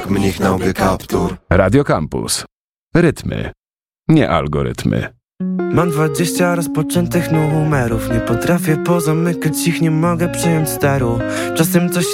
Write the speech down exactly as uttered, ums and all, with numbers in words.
jak mnich na łbie kaptur. Radio Campus. Rytmy, nie algorytmy. Mam dwadzieścia rozpoczętych numerów. Nie potrafię pozamykać ich, nie mogę przejąć steru. Czasem coś